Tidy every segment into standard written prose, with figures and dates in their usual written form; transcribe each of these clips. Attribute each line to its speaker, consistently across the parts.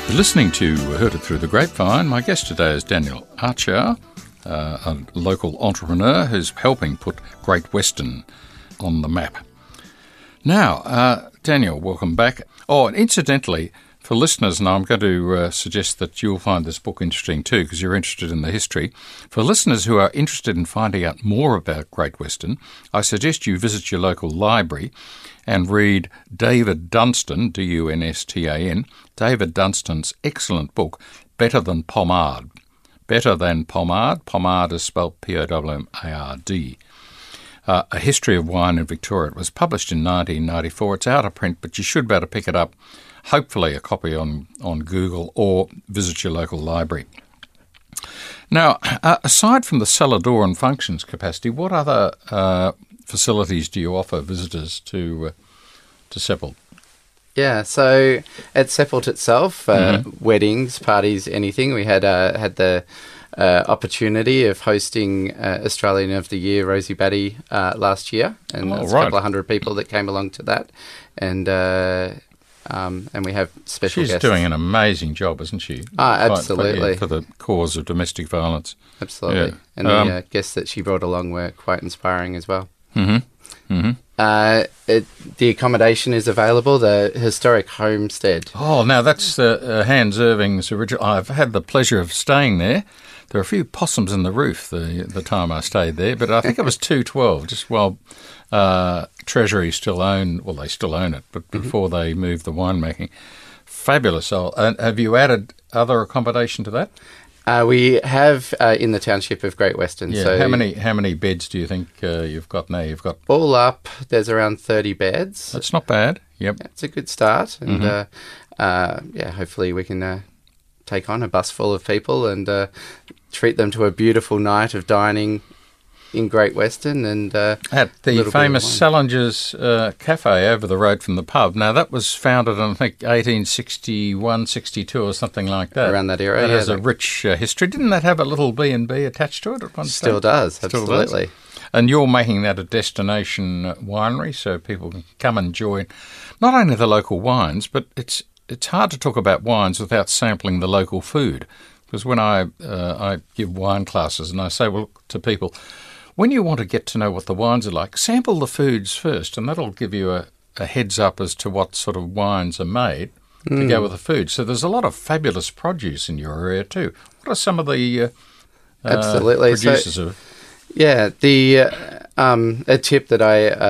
Speaker 1: You're listening to Heard It Through the Grapevine. My guest today is Daniel Archer, a local entrepreneur who's helping put Great Western on the map. Now, Daniel, welcome back. Oh, and incidentally, for listeners, and I'm going to suggest that you'll find this book interesting too, because you're interested in the history. For listeners who are interested in finding out more about Great Western, I suggest you visit your local library and read David Dunstan, D-U-N-S-T-A-N, David Dunstan's excellent book, Better Than Pommard. Better Than Pommard. Pommard is spelled P-O-M-M-A-R-D. A History of Wine in Victoria. It was published in 1994. It's out of print, but you should be able to pick it up, hopefully a copy on Google, or visit your local library. Now, aside from the cellar door and functions capacity, what other facilities do you offer visitors to Seppelt?
Speaker 2: Yeah, so at Seppelt itself, weddings, parties, anything. We had the opportunity of hosting Australian of the Year Rosie Batty last year, and there's a couple of hundred people that came along to that, and we have special guests. She's
Speaker 1: doing an amazing job, isn't she?
Speaker 2: Absolutely.
Speaker 1: For the cause of domestic violence.
Speaker 2: Absolutely. Yeah. And the guests that she brought along were quite inspiring as well.
Speaker 1: Mm-hmm. Mm-hmm.
Speaker 2: The accommodation is available, the historic homestead.
Speaker 1: Oh, now that's Hans Irving's original. I've had the pleasure of staying there. There were a few possums in the roof the time I stayed there, but I think it was 212, just while Treasury still own, well, they still own it, but before they moved the winemaking. Fabulous. Have you added other accommodation to that?
Speaker 2: We have in the township of Great Western.
Speaker 1: Yeah.
Speaker 2: So
Speaker 1: how many beds do you think you've got now? You've got
Speaker 2: all up. There's around 30 beds.
Speaker 1: That's not bad. Yep,
Speaker 2: yeah, it's a good start, and hopefully we can take on a bus full of people and treat them to a beautiful night of dining in Great Western, and
Speaker 1: at the famous Salinger's Cafe over the road from the pub. Now, that was founded in, I think, 1861, 62 or something like that.
Speaker 2: Around that era,
Speaker 1: That has a rich history. Didn't that have a little B&B attached to it at one stage?
Speaker 2: Still does, absolutely.
Speaker 1: Does. And you're making that a destination winery, so people can come and enjoy not only the local wines, but it's hard to talk about wines without sampling the local food. Because when I give wine classes and I say, well, to people, when you want to get to know what the wines are like, sample the foods first, and that'll give you a heads up as to what sort of wines are made to go with the food. So there's a lot of fabulous produce in your area too. What are some of the producers of?
Speaker 2: Yeah, a tip that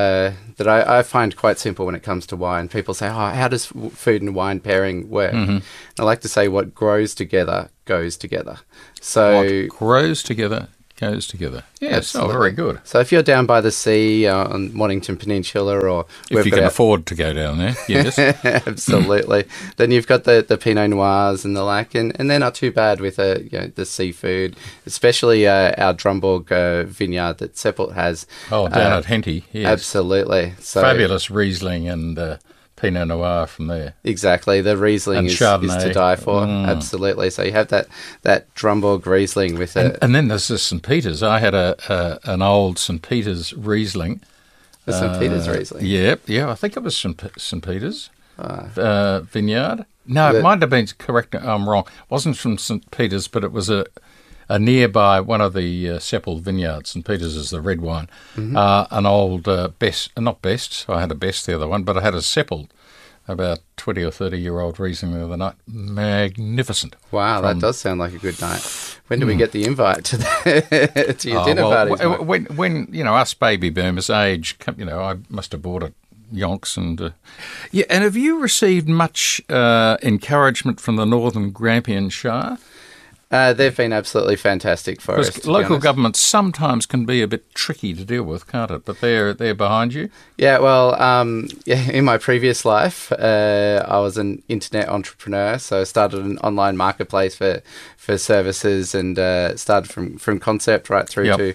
Speaker 2: I find quite simple when it comes to wine. People say, how does food and wine pairing work? Mm-hmm. I like to say what grows together goes together. So
Speaker 1: what grows together goes together. Yes, very good.
Speaker 2: So if you're down by the sea on Mornington Peninsula, or
Speaker 1: if you can afford to go down there, yes,
Speaker 2: absolutely. Then you've got the Pinot Noirs and the like, and they're not too bad with the seafood, especially our Drumborg vineyard that Seppelt has.
Speaker 1: Oh, down at Henty, yes,
Speaker 2: absolutely. So
Speaker 1: fabulous Riesling and Pinot Noir from there.
Speaker 2: Exactly. The Riesling is to die for. Absolutely. So you have that Drumborg Riesling with it.
Speaker 1: And then there's the St. Peter's. I had an old St. Peter's Riesling.
Speaker 2: The St. Peter's Riesling?
Speaker 1: Yeah. I think it was St. Peter's vineyard. No, it might have been, correct, I'm wrong. It wasn't from St. Peter's, but it was a nearby one of the Seppelt vineyards. St. Peter's is the red wine. Mm-hmm. An old not best, I had a best the other one, but I had a Seppelt, about 20 or 30-year-old Riesling the other night. Magnificent.
Speaker 2: Wow, that does sound like a good night. When do we get the invite to your dinner parties?
Speaker 1: When us baby boomers age, I must have bought it. Yonks and and have you received much encouragement from the Northern Grampian Shire?
Speaker 2: They've been absolutely fantastic for us.
Speaker 1: Local governments sometimes can be a bit tricky to deal with, can't it? But they're behind you.
Speaker 2: Yeah, well, in my previous life, I was an internet entrepreneur, so I started an online marketplace for services, and started from concept right through to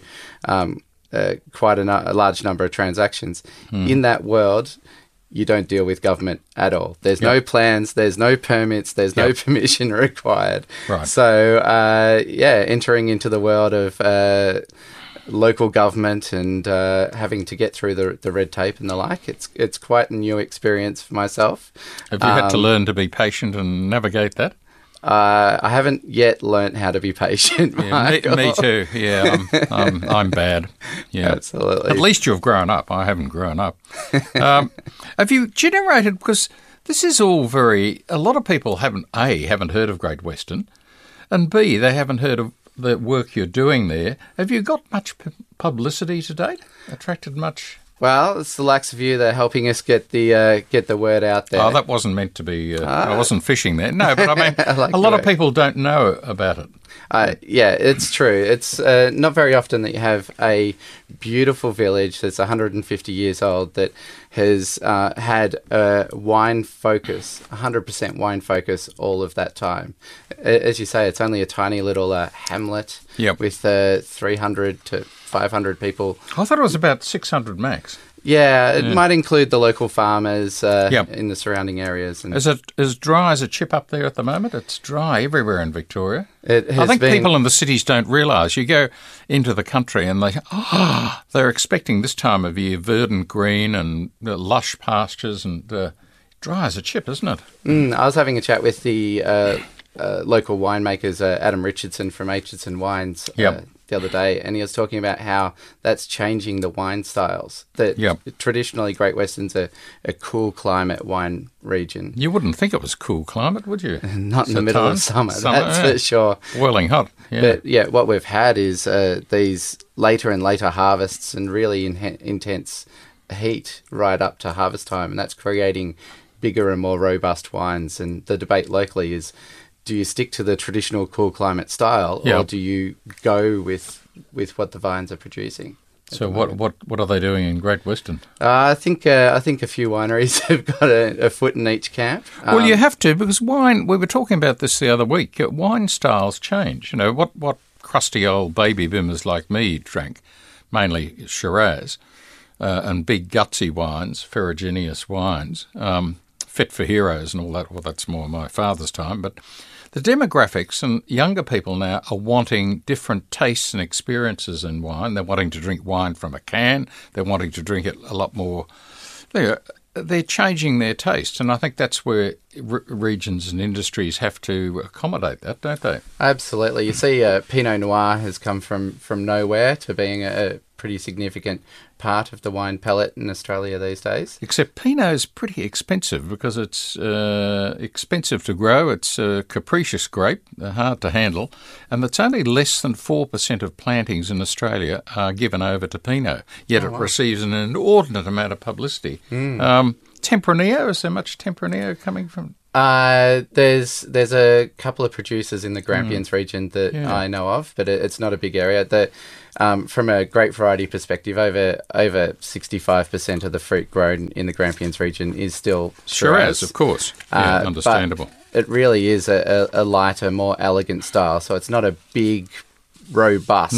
Speaker 2: quite a large number of transactions. In that world, you don't deal with government at all. There's no plans, there's no permits, there's no permission required.
Speaker 1: Right.
Speaker 2: So, entering into the world of local government and having to get through the red tape and the like, it's quite a new experience for myself.
Speaker 1: Have you had to learn to be patient and navigate that?
Speaker 2: I haven't yet learnt how to be patient.
Speaker 1: Yeah, me too. Yeah, I'm bad. Yeah,
Speaker 2: Absolutely.
Speaker 1: At least you've grown up. I haven't grown up. Have you generated? Because this is all very. A lot of people haven't heard of Great Western, and B, they haven't heard of the work you're doing there. Have you got much publicity to date? Attracted much?
Speaker 2: Well, it's the likes of you that are helping us get the word out there.
Speaker 1: Oh, that wasn't meant to be. I wasn't fishing there. No, but I mean,
Speaker 2: like
Speaker 1: a lot of people don't know about it.
Speaker 2: Yeah, it's true. It's not very often that you have a beautiful village that's 150 years old that has had a wine focus, 100% wine focus all of that time. As you say, it's only a tiny little hamlet with 300 to 500 people.
Speaker 1: I thought it was about 600 max.
Speaker 2: Yeah, it might include the local farmers in the surrounding areas. And
Speaker 1: is it as dry as a chip up there at the moment? It's dry everywhere in Victoria.
Speaker 2: I
Speaker 1: think people in the cities don't realise. You go into the country and they're expecting this time of year verdant green and lush pastures and dry as a chip, isn't it?
Speaker 2: I was having a chat with the local winemakers, Adam Richardson from Aitchison Wines, the other day, and he was talking about how that's changing the wine styles. That traditionally Great Western's a cool climate wine region.
Speaker 1: You wouldn't think it was cool climate, would you?
Speaker 2: Not in the middle of summer, that's for sure.
Speaker 1: Boiling hot. Yeah.
Speaker 2: But what we've had is these later and later harvests and really intense heat right up to harvest time, and that's creating bigger and more robust wines. And the debate locally is, do you stick to the traditional cool climate style, or do you go with what the vines are producing?
Speaker 1: So what are they doing in Great Western?
Speaker 2: I think a few wineries have got a foot in each camp.
Speaker 1: Well, you have to, because wine. We were talking about this the other week. Wine styles change. You know what crusty old baby boomers like me drank, mainly Shiraz, and big gutsy wines, ferruginous wines, fit for heroes and all that. Well, that's more my father's time, but the demographics and younger people now are wanting different tastes and experiences in wine. They're wanting to drink wine from a can. They're wanting to drink it a lot more. They're changing their taste, and I think that's where regions and industries have to accommodate that, don't they?
Speaker 2: Absolutely. You see, Pinot Noir has come from nowhere to being a pretty significant part of the wine palette in Australia these days.
Speaker 1: Except Pinot's pretty expensive because it's expensive to grow. It's a capricious grape, hard to handle, and it's only less than 4% of plantings in Australia are given over to Pinot, yet it receives an inordinate amount of publicity. Tempranillo, is there much Tempranillo coming from?
Speaker 2: There's a couple of producers in the Grampians region that I know of, but it's not a big area. From a grape variety perspective, over 65% of the fruit grown in the Grampians region is still Shiraz.
Speaker 1: Of course. Understandable.
Speaker 2: But it really is a lighter, more elegant style. So it's not a big, robust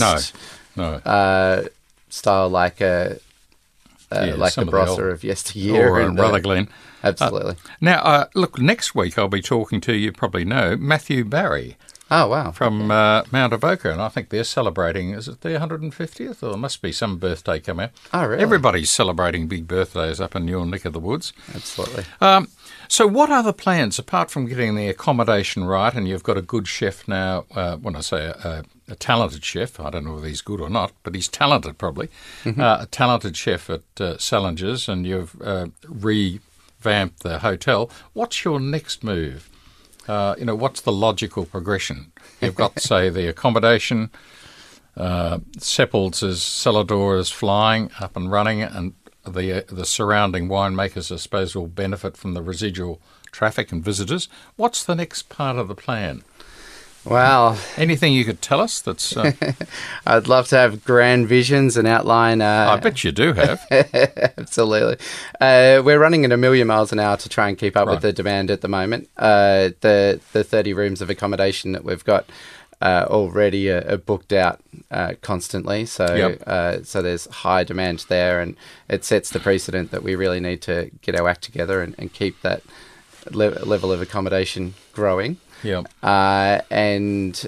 Speaker 2: style like the Barossa of yesteryear.
Speaker 1: Or Rutherglen.
Speaker 2: Absolutely.
Speaker 1: Now, look, next week I'll be talking to, you probably know, Matthew Barry.
Speaker 2: Oh, wow.
Speaker 1: From Mount Avoca, and I think they're celebrating, is it their 150th? Or there must be some birthday coming up.
Speaker 2: Oh, really?
Speaker 1: Everybody's celebrating big birthdays up in your neck of the woods.
Speaker 2: Absolutely.
Speaker 1: So what are the plans, apart from getting the accommodation right, and you've got a good chef now, when I say a talented chef, I don't know whether he's good or not, but he's talented probably, a talented chef at Salinger's, and you've revamped the hotel. What's your next move? What's the logical progression? You've got, say, the accommodation, Seppelts' cellar door is flying, up and running, and the surrounding winemakers, I suppose, will benefit from the residual traffic and visitors. What's the next part of the plan?
Speaker 2: Well,
Speaker 1: anything you could tell us that's...
Speaker 2: I'd love to have grand visions and outline...
Speaker 1: I bet you do have.
Speaker 2: Absolutely. We're running at 1 million miles an hour to try and keep up with the demand at the moment. The 30 rooms of accommodation that we've got already are booked out constantly. So there's high demand there, and it sets the precedent that we really need to get our act together and keep that level of accommodation growing.
Speaker 1: Yeah.
Speaker 2: It's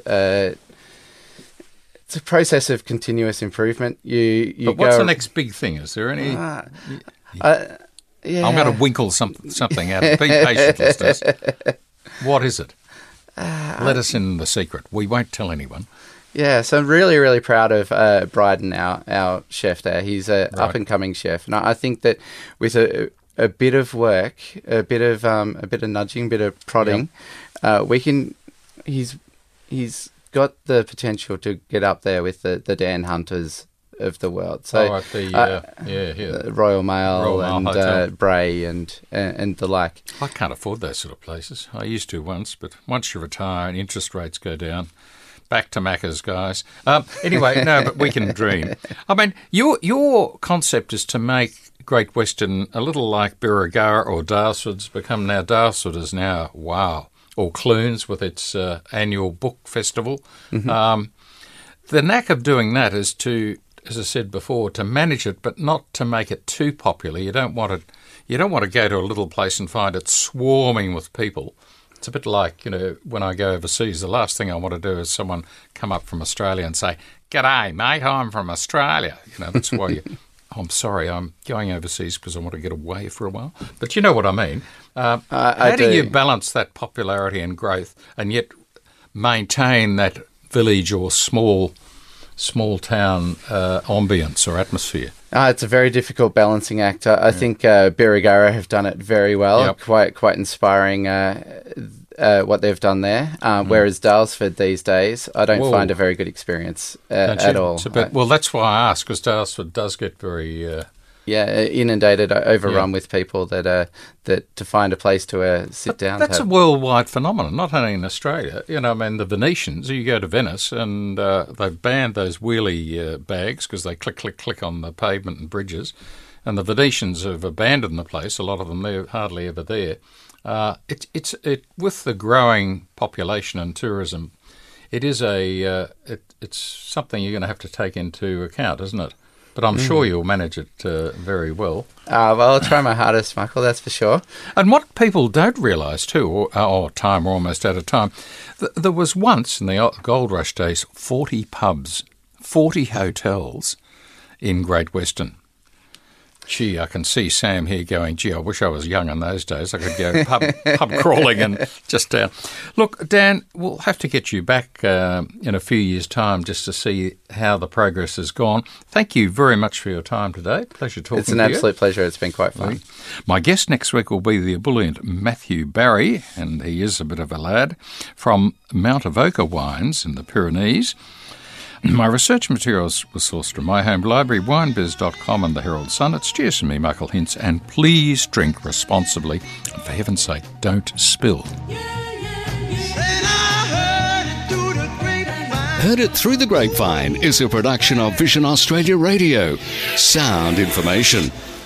Speaker 2: a process of continuous improvement. But
Speaker 1: what's the next big thing? Is there any... I'm going to winkle something out. Be patient, listeners. What is it? Let us in the secret. We won't tell anyone.
Speaker 2: Yeah, so I'm really, really proud of Bryden, our chef there. He's a up-and-coming chef. And I think that with a bit of work, a bit of nudging, a bit of prodding, he's got the potential to get up there with the Dan Hunters of the world. So
Speaker 1: at the
Speaker 2: Royal Mail and
Speaker 1: Hotel.
Speaker 2: Bray and the like.
Speaker 1: I can't afford those sort of places. I used to once, but once you retire and interest rates go down, back to Macca's, guys. Anyway, no, but we can dream. I mean, your concept is to make Great Western a little like Birregurra or Daylesford's become now. Daylesford is now, wow. Or Clunes with its annual book festival. Mm-hmm. The knack of doing that is to, as I said before, to manage it, but not to make it too popular. You don't want to go to a little place and find it swarming with people. It's a bit like, when I go overseas, the last thing I want to do is someone come up from Australia and say, "G'day, mate, I'm from Australia." That's why you... Oh, I'm sorry, I'm going overseas because I want to get away for a while. But you know what I mean. How do you balance that popularity and growth and yet maintain that village or small town ambience or atmosphere?
Speaker 2: It's a very difficult balancing act. I think Birregurra have done it very well. Yep. Quite inspiring what they've done there. Whereas Daylesford these days, I don't find a very good experience at all.
Speaker 1: Well, that's why I ask, because Daylesford does get very...
Speaker 2: inundated, overrun with people that to find a place to sit down.
Speaker 1: That's a worldwide phenomenon, not only in Australia. The Venetians, you go to Venice and they've banned those wheelie bags because they click on the pavement and bridges, and the Venetians have abandoned the place. A lot of them, they're hardly ever there. It's with the growing population and tourism, it is it's something you're going to have to take into account, isn't it? But I'm sure you'll manage it very well.
Speaker 2: Well, I'll try my hardest, Michael, that's for sure.
Speaker 1: And what people don't realise too, we're almost out of time, there was once in the Gold Rush days 40 pubs, 40 hotels in Great Western. Gee, I can see Sam here going, gee, I wish I was young in those days. I could go pub crawling and just down. Look, Dan, we'll have to get you back in a few years' time just to see how the progress has gone. Thank you very much for your time today. Pleasure talking to you.
Speaker 2: It's an absolute pleasure. It's been quite fun.
Speaker 1: My guest next week will be the ebullient Matthew Barry, and he is a bit of a lad, from Mount Avoca Wines in the Pyrenees. My research materials were sourced from my home library, winebiz.com and the Herald Sun. It's cheers from me, Michael Hintz, and please drink responsibly. And for heaven's sake, don't spill.
Speaker 3: Heard It Through the Grapevine is a production of Vision Australia Radio. Sound information.